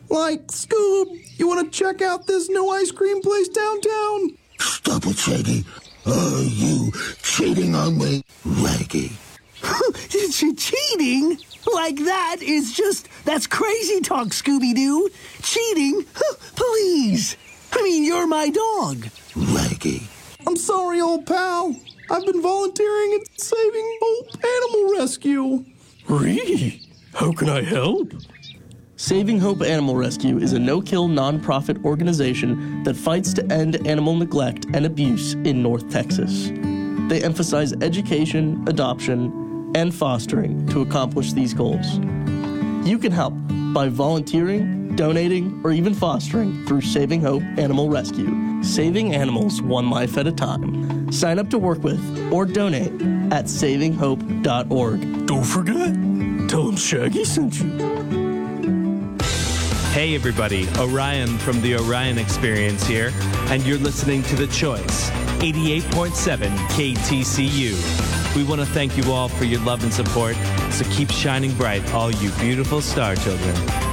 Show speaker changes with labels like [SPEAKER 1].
[SPEAKER 1] Like, Scoob, you want to check out this new ice cream place downtown?
[SPEAKER 2] Stop it, Shaggy. Are you cheating on me, Raggy?
[SPEAKER 3] Cheating? Like that is just... That's crazy talk, Scooby-Doo. Cheating? Please. I mean, you're my dog.
[SPEAKER 2] Raggy.
[SPEAKER 1] I'm sorry, old pal. I've been volunteering at Saving Hope Animal Rescue.
[SPEAKER 4] Really? How can I help?
[SPEAKER 5] Saving Hope Animal Rescue is a no-kill nonprofit organization that fights to end animal neglect and abuse in North Texas. They emphasize education, adoption, and fostering to accomplish these goals. You can help by volunteering, donating, or even fostering through Saving Hope Animal Rescue, saving animals one life at a time. Sign up to work with or donate at savinghope.org.
[SPEAKER 4] Don't forget, tell them Shaggy sent you.
[SPEAKER 6] Hey everybody, Orion from the Orion Experience here, and you're listening to The Choice, 88.7 KTCU. We want to thank you all for your love and support, so keep shining bright, all you beautiful star children.